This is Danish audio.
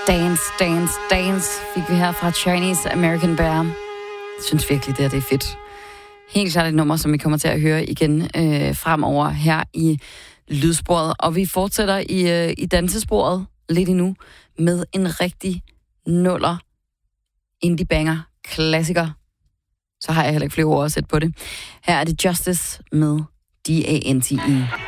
Dance, Dance, Dance fik vi her fra Chinese American Bear. Jeg synes virkelig, det er fedt. Helt klart et nummer, som vi kommer til at høre igen fremover her i lydsporet. Og vi fortsætter i dansesporet lidt endnu med en rigtig nuller indie banger klassiker. Så har jeg heller ikke flere ord at sætte på det. Her er det Justice med D.A.N.T.E.